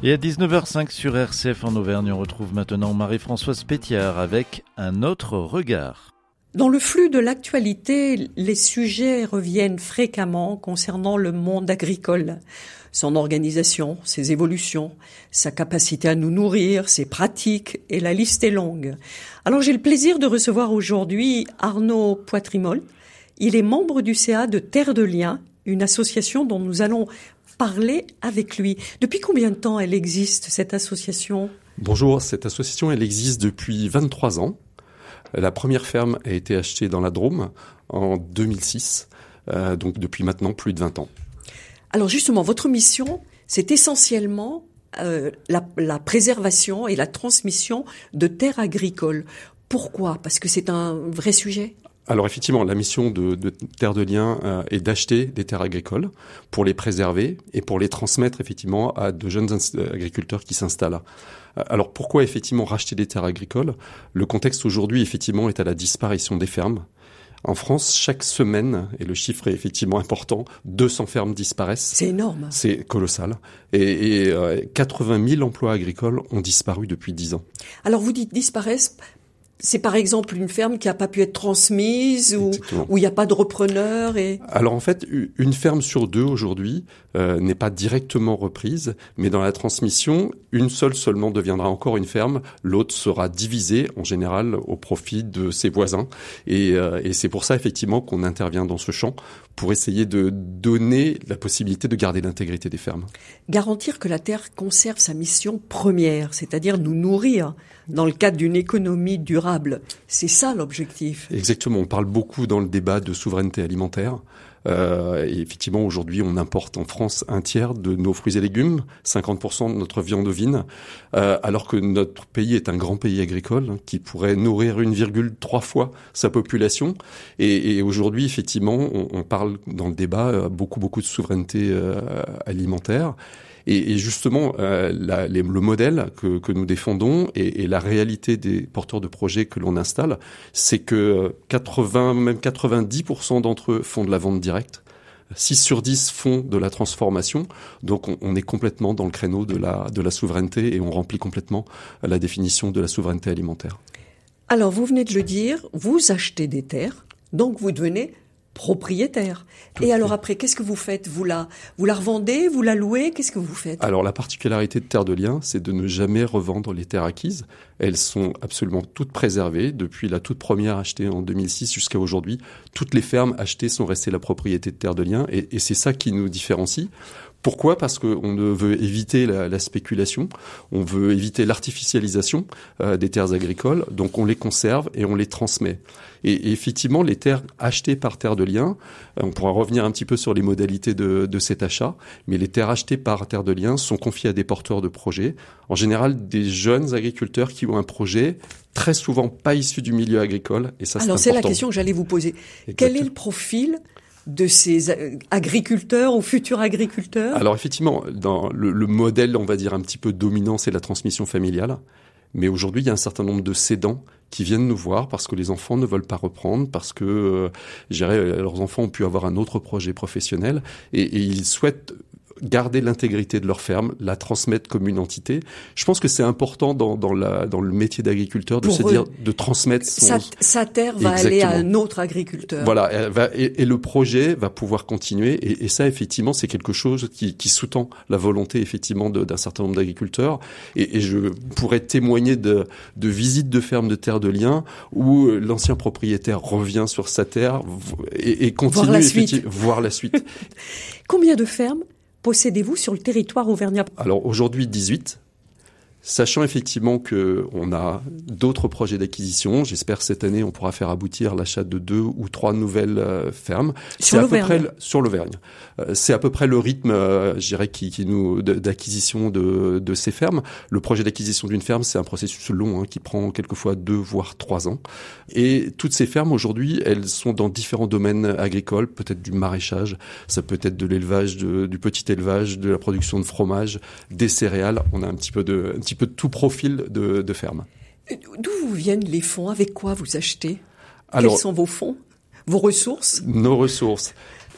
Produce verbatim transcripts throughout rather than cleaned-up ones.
Et à dix-neuf heures cinq sur R C F en Auvergne, on retrouve maintenant Marie-Françoise Pétiard avec un autre regard. Dans le flux de l'actualité, les sujets reviennent fréquemment concernant le monde agricole. Son organisation, ses évolutions, sa capacité à nous nourrir, ses pratiques, et la liste est longue. Alors j'ai le plaisir de recevoir aujourd'hui Arnaud Poitrimol. Il est membre du C A de Terre de Liens, une association dont nous allons parler avec lui. Depuis combien de temps elle existe, cette association ? Bonjour, cette association elle existe depuis vingt-trois ans. La première ferme a été achetée dans la Drôme en deux mille six, euh, donc depuis maintenant plus de vingt ans. Alors justement, votre mission, c'est essentiellement euh, la, la préservation et la transmission de terres agricoles. Pourquoi ? Parce que c'est un vrai sujet ? Alors effectivement, la mission de, de Terre de Liens euh, est d'acheter des terres agricoles pour les préserver et pour les transmettre effectivement à de jeunes ins- agriculteurs qui s'installent. Alors pourquoi effectivement racheter des terres agricoles ? Le contexte aujourd'hui effectivement est à la disparition des fermes. En France, chaque semaine, et le chiffre est effectivement important, deux cents fermes disparaissent. C'est énorme. C'est colossal. Et, et euh, quatre-vingt mille emplois agricoles ont disparu depuis dix ans. Alors vous dites disparaissent. C'est par exemple une ferme qui n'a pas pu être transmise ou où il n'y a pas de repreneur et... Alors en fait, une ferme sur deux aujourd'hui euh, n'est pas directement reprise, mais dans la transmission, une seule seulement deviendra encore une ferme, l'autre sera divisée en général au profit de ses voisins. Et, euh, et c'est pour ça effectivement qu'on intervient dans ce champ pour essayer de donner la possibilité de garder l'intégrité des fermes. Garantir que la terre conserve sa mission première, c'est-à-dire nous nourrir dans le cadre d'une économie durable. C'est ça l'objectif. Exactement. On parle beaucoup dans le débat de souveraineté alimentaire. Euh, et effectivement, aujourd'hui, on importe en France un tiers de nos fruits et légumes, cinquante pour cent de notre viande ovine, euh, alors que notre pays est un grand pays agricole hein, qui pourrait nourrir une virgule trois fois sa population. Et, et aujourd'hui, effectivement, on, on parle dans le débat euh, beaucoup, beaucoup de souveraineté euh, alimentaire. Et, et justement, euh, la, les, le modèle que, que nous défendons et, et la réalité des porteurs de projets que l'on installe, c'est que quatre-vingts, même quatre-vingt-dix pour cent d'entre eux font de la vente directe. six sur dix font de la transformation. Donc on, on est complètement dans le créneau de la, de la souveraineté et on remplit complètement la définition de la souveraineté alimentaire. Alors vous venez de le dire, vous achetez des terres, donc vous devenez propriétaire. Tout et alors fait. Après, qu'est-ce que vous faites ? Vous la, vous la revendez, vous la louez ? Qu'est-ce que vous faites ? Alors la particularité de Terre de Liens, c'est de ne jamais revendre les terres acquises. Elles sont absolument toutes préservées. Depuis la toute première achetée en deux mille six jusqu'à aujourd'hui, toutes les fermes achetées sont restées la propriété de Terre de Liens et, et c'est ça qui nous différencie. Pourquoi ? Parce qu'on veut éviter la, la spéculation, on veut éviter l'artificialisation euh, des terres agricoles, donc on les conserve et on les transmet. Et, et effectivement, les terres achetées par Terre de Liens, on pourra revenir un petit peu sur les modalités de, de cet achat, mais les terres achetées par Terre de Liens sont confiées à des porteurs de projets, en général des jeunes agriculteurs qui ont un projet très souvent pas issu du milieu agricole. Et ça, Alors c'est c'est important. La question que j'allais vous poser. Exactement. Quel est le profil de ces agriculteurs ou futurs agriculteurs ? Alors effectivement, dans le, le modèle, on va dire un petit peu dominant, c'est la transmission familiale. Mais aujourd'hui, il y a un certain nombre de cédants qui viennent nous voir parce que les enfants ne veulent pas reprendre, parce que euh, je dirais, leurs enfants ont pu avoir un autre projet professionnel et, et ils souhaitent garder l'intégrité de leur ferme, la transmettre comme une entité. Je pense que c'est important dans, dans, la, dans le métier d'agriculteur de Pour se eux, dire, de transmettre son... Sa, sa terre va Exactement. Aller à un autre agriculteur. Voilà, elle va, et, et le projet va pouvoir continuer. Et, et ça, effectivement, c'est quelque chose qui, qui sous-tend la volonté, effectivement, de, d'un certain nombre d'agriculteurs. Et, et je pourrais témoigner de, de visites de fermes de Terre de Liens où l'ancien propriétaire revient sur sa terre et, et continue, voir la effectivement, voir la suite. Combien de fermes possédez-vous sur le territoire auvergnat ? Alors aujourd'hui, dix-huit. Sachant effectivement que on a d'autres projets d'acquisition, j'espère cette année on pourra faire aboutir l'achat de deux ou trois nouvelles euh, fermes. Sur l'Auvergne. C'est à peu près sur l'Auvergne. Euh, c'est à peu près le rythme, euh, je dirais, qui, qui nous d'acquisition de, de ces fermes. Le projet d'acquisition d'une ferme, c'est un processus long hein, qui prend quelquefois deux voire trois ans. Et toutes ces fermes aujourd'hui, elles sont dans différents domaines agricoles, peut-être du maraîchage, ça peut être de l'élevage, de, du petit élevage, de la production de fromage, des céréales. On a un petit peu de, un petit peu de tout profil de, de ferme. D'où vous viennent les fonds ? Avec quoi vous achetez ? Alors, quels sont vos fonds ? Vos ressources ? Nos ressources.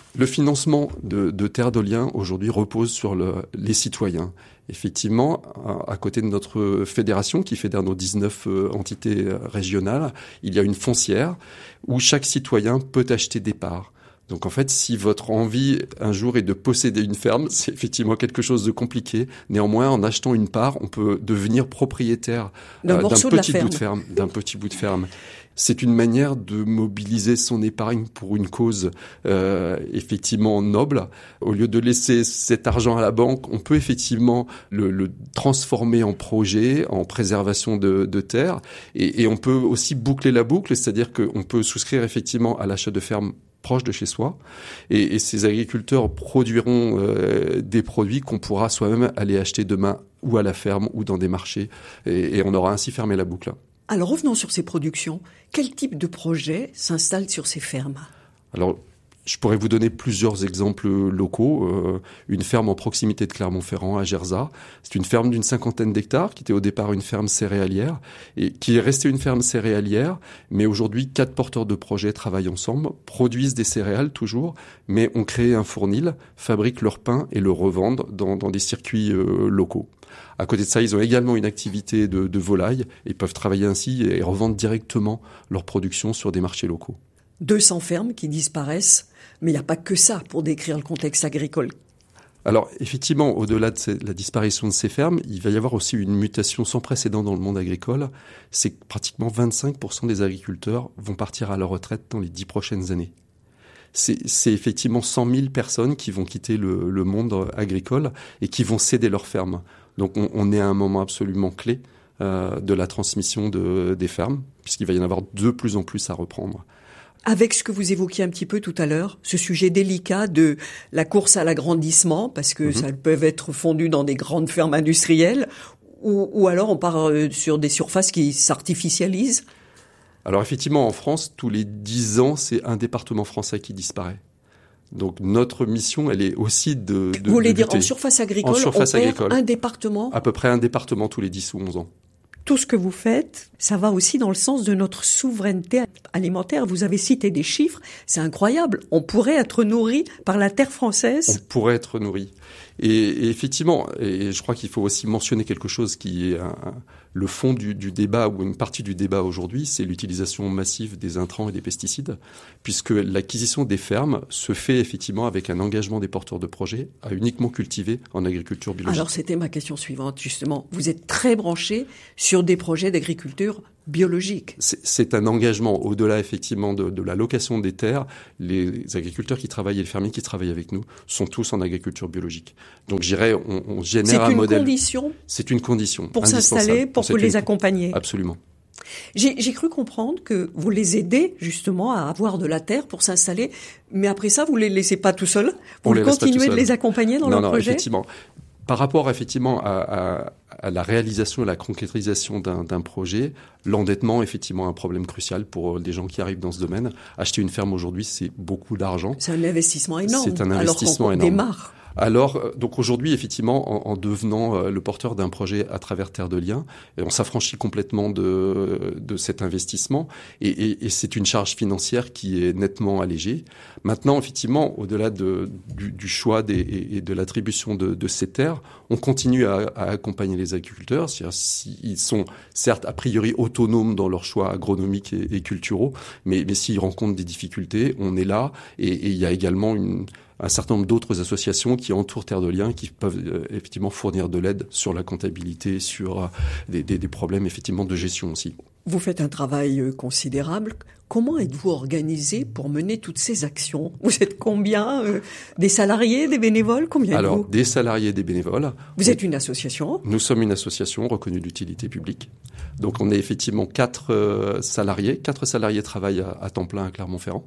Le financement de, de Terre de Liens aujourd'hui repose sur le, les citoyens. Effectivement, à, à côté de notre fédération qui fédère nos dix-neuf euh, entités régionales, il y a une foncière où chaque citoyen peut acheter des parts. Donc en fait, si votre envie un jour est de posséder une ferme, c'est effectivement quelque chose de compliqué. Néanmoins, en achetant une part, on peut devenir propriétaire d'un, euh, d'un petit de bout de ferme, d'un petit bout de ferme. C'est une manière de mobiliser son épargne pour une cause euh, effectivement noble. Au lieu de laisser cet argent à la banque, on peut effectivement le, le transformer en projet, en préservation de, de terre, et, et on peut aussi boucler la boucle, c'est-à-dire qu'on peut souscrire effectivement à l'achat de fermes proche de chez soi, et, et ces agriculteurs produiront euh, des produits qu'on pourra soi-même aller acheter demain ou à la ferme ou dans des marchés, et, et on aura ainsi fermé la boucle. Alors revenons sur ces productions. Quel type de projet s'installe sur ces fermes ? Alors, je pourrais vous donner plusieurs exemples locaux. Euh, une ferme en proximité de Clermont-Ferrand, à Gerzat. C'est une ferme d'une cinquantaine d'hectares qui était au départ une ferme céréalière et qui est restée une ferme céréalière. Mais aujourd'hui, quatre porteurs de projets travaillent ensemble, produisent des céréales toujours, mais ont créé un fournil, fabriquent leur pain et le revendent dans, dans des circuits euh, locaux. À côté de ça, ils ont également une activité de, de volaille et peuvent travailler ainsi et revendre directement leur production sur des marchés locaux. deux cents fermes qui disparaissent, mais il n'y a pas que ça pour décrire le contexte agricole. Alors effectivement, au-delà de ces, la disparition de ces fermes, il va y avoir aussi une mutation sans précédent dans le monde agricole. C'est que pratiquement vingt-cinq pour cent des agriculteurs vont partir à la retraite dans les dix prochaines années. C'est, c'est effectivement cent mille personnes qui vont quitter le, le monde agricole et qui vont céder leurs fermes. Donc on, on est à un moment absolument clé euh, de la transmission de, des fermes, puisqu'il va y en avoir de plus en plus à reprendre. Avec ce que vous évoquiez un petit peu tout à l'heure, ce sujet délicat de la course à l'agrandissement, parce que mmh. ça peut être fondu dans des grandes fermes industrielles, ou, ou alors on part sur des surfaces qui s'artificialisent. Alors effectivement, en France, tous les dix ans, c'est un département français qui disparaît. Donc notre mission, elle est aussi de, de Vous voulez de dire lutter. en surface agricole, en surface on perd agricole, un département ? À peu près un département tous les dix ou onze ans. Tout ce que vous faites, ça va aussi dans le sens de notre souveraineté alimentaire. Vous avez cité des chiffres, c'est incroyable. On pourrait être nourri par la terre française. On pourrait être nourri. Et, et effectivement, et je crois qu'il faut aussi mentionner quelque chose qui est un, un, le fond du, du débat, ou une partie du débat aujourd'hui, c'est l'utilisation massive des intrants et des pesticides, puisque l'acquisition des fermes se fait effectivement avec un engagement des porteurs de projets à uniquement cultiver en agriculture biologique. Alors c'était ma question suivante, justement. Vous êtes très branché sur des projets d'agriculture biologique. C'est, c'est un engagement au-delà effectivement de, de la location des terres. Les agriculteurs qui travaillent et les fermiers qui travaillent avec nous sont tous en agriculture biologique. Donc j'irais, on, on génère c'est un modèle. C'est une condition. C'est une condition pour s'installer, pour vous les accompagner. Absolument. J'ai, j'ai cru comprendre que vous les aidez justement à avoir de la terre pour s'installer, mais après ça, vous les laissez pas tout seuls. Vous continuez de les accompagner dans non, leur non, projet. Effectivement. Par rapport effectivement à, à, à la réalisation et la concrétisation d'un, d'un projet, l'endettement est effectivement un problème crucial pour des gens qui arrivent dans ce domaine. Acheter une ferme aujourd'hui, c'est beaucoup d'argent. C'est un investissement énorme. C'est un investissement alors qu'on énorme. Démarre. Alors, donc aujourd'hui, effectivement, en, en devenant euh, le porteur d'un projet à travers Terre de Liens, on s'affranchit complètement de, de cet investissement et, et, et c'est une charge financière qui est nettement allégée. Maintenant, effectivement, au-delà de, du, du choix des, et, et de l'attribution de, de ces terres, on continue à, à accompagner les agriculteurs. C'est-à-dire s'ils sont certes a priori autonomes dans leurs choix agronomiques et, et culturaux, mais, mais s'ils rencontrent des difficultés, on est là et, et il y a également une un certain nombre d'autres associations qui entourent Terre de Liens qui peuvent euh, effectivement fournir de l'aide sur la comptabilité, sur euh, des, des, des problèmes effectivement de gestion aussi. Vous faites un travail euh, considérable. Comment êtes-vous organisé pour mener toutes ces actions ? Vous êtes combien euh, Des salariés, des bénévoles ? Combien êtes-vous ? Alors, des salariés et des bénévoles. Vous êtes une association ? Nous sommes une association reconnue d'utilité publique. Donc on est effectivement quatre euh, salariés. Quatre salariés travaillent à, à temps plein à Clermont-Ferrand.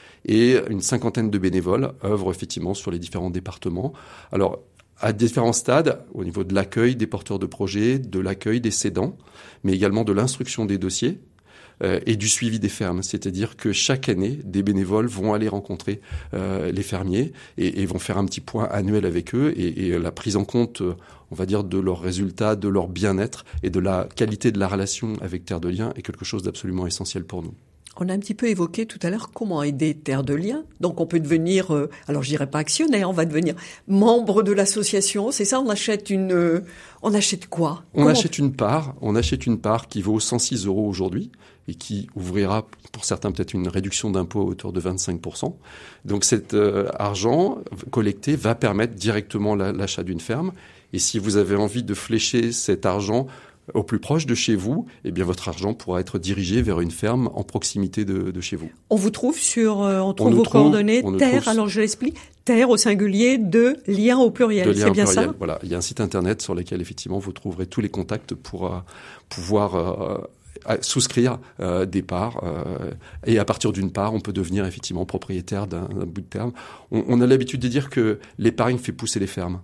Et une cinquantaine de bénévoles œuvrent effectivement sur les différents départements. Alors, à différents stades, au niveau de l'accueil des porteurs de projets, de l'accueil des cédants, mais également de l'instruction des dossiers euh, et du suivi des fermes. C'est-à-dire que chaque année, des bénévoles vont aller rencontrer euh, les fermiers et, et vont faire un petit point annuel avec eux. Et, et la prise en compte, on va dire, de leurs résultats, de leur bien-être et de la qualité de la relation avec Terre de Liens est quelque chose d'absolument essentiel pour nous. On a un petit peu évoqué tout à l'heure comment aider Terre de Liens. Donc on peut devenir, euh, alors je dirais pas actionnaire, on va devenir membre de l'association. C'est ça, on achète une, euh, on achète quoi On comment achète une part, on achète une part qui vaut cent six euros aujourd'hui et qui ouvrira pour certains peut-être une réduction d'impôt à hauteur de vingt-cinq pour cent. Donc cet euh, argent collecté va permettre directement la, l'achat d'une ferme. Et si vous avez envie de flécher cet argent au plus proche de chez vous, eh bien votre argent pourra être dirigé vers une ferme en proximité de, de chez vous. On vous trouve sur, euh, on trouve on vos trouve, coordonnées, Terre, trouve... alors je l'explique, Terre au singulier, de Liens au pluriel, de Liens c'est au bien pluriel, ça? Voilà, il y a un site internet sur lequel effectivement vous trouverez tous les contacts pour euh, pouvoir euh, souscrire euh, des parts. Euh, et à partir d'une part, on peut devenir effectivement propriétaire d'un, d'un bout de terme. On, on a l'habitude de dire que l'épargne fait pousser les fermes.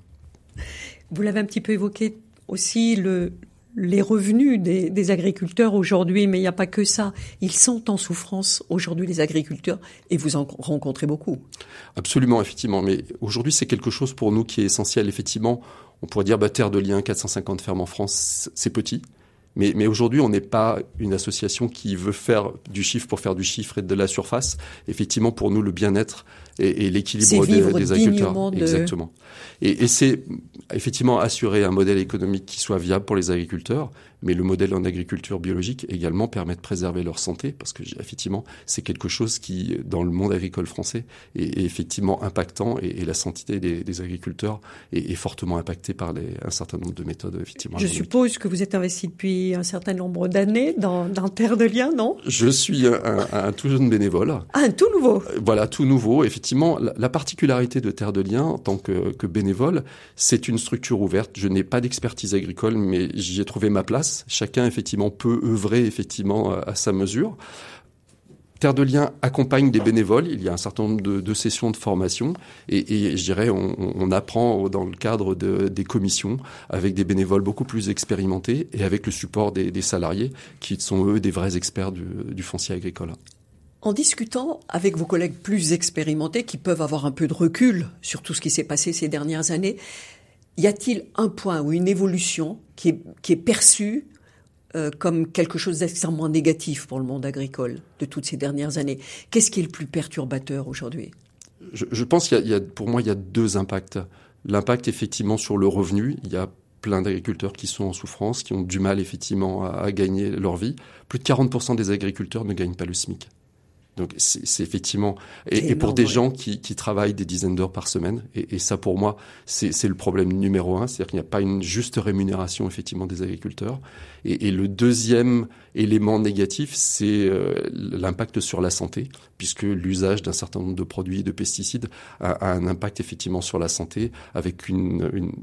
Vous l'avez un petit peu évoqué aussi, le... les revenus des, des agriculteurs aujourd'hui, mais il n'y a pas que ça. Ils sont en souffrance aujourd'hui, les agriculteurs, et vous en rencontrez beaucoup. Absolument, effectivement. Mais aujourd'hui, c'est quelque chose pour nous qui est essentiel. Effectivement, on pourrait dire bah, Terre de Liens, quatre cent cinquante fermes en France, c'est petit. Mais, mais aujourd'hui, on n'est pas une association qui veut faire du chiffre pour faire du chiffre et de la surface. Effectivement, pour nous, le bien-être et, et l'équilibre des, des agriculteurs. De... Exactement. Et, et c'est effectivement assurer un modèle économique qui soit viable pour les agriculteurs, mais le modèle en agriculture biologique également permet de préserver leur santé, parce que effectivement, c'est quelque chose qui, dans le monde agricole français, est, est effectivement impactant, et, et la santé des, des agriculteurs est, est fortement impactée par les, un certain nombre de méthodes effectivement. Je suppose que vous êtes investi depuis un certain nombre d'années dans, dans Terre de Liens, non? Je suis un, un, un tout jeune bénévole. Ah, un tout nouveau. Voilà, tout nouveau. Effectivement, la, la particularité de Terre de Liens en tant que, que bénévole, c'est une structure ouverte. Je n'ai pas d'expertise agricole, mais j'y ai trouvé ma place. Chacun, effectivement, peut œuvrer, effectivement, à sa mesure. Terre de Liens accompagne des bénévoles. Il y a un certain nombre de, de sessions de formation. Et, et je dirais, on, on apprend dans le cadre de, des commissions avec des bénévoles beaucoup plus expérimentés et avec le support des, des salariés qui sont, eux, des vrais experts du, du foncier agricole. En discutant avec vos collègues plus expérimentés qui peuvent avoir un peu de recul sur tout ce qui s'est passé ces dernières années, y a-t-il un point ou une évolution qui est, qui est perçue euh, comme quelque chose d'extrêmement négatif pour le monde agricole de toutes ces dernières années? Qu'est-ce qui est le plus perturbateur aujourd'hui? je, je pense qu'il y a, il y a, pour moi, il y a deux impacts. L'impact, effectivement, sur le revenu. Il y a plein d'agriculteurs qui sont en souffrance, qui ont du mal, effectivement, à, à gagner leur vie. Plus de quarante pour cent des agriculteurs ne gagnent pas le SMIC. Donc c'est, c'est effectivement et, c'est et pour énorme, des ouais. gens qui, qui travaillent des dizaines d'heures par semaine et, et ça pour moi c'est, c'est le problème numéro un, c'est-à-dire qu'il n'y a pas une juste rémunération effectivement des agriculteurs et, et le deuxième élément négatif c'est euh, l'impact sur la santé puisque l'usage d'un certain nombre de produits de pesticides a, a un impact effectivement sur la santé avec une, une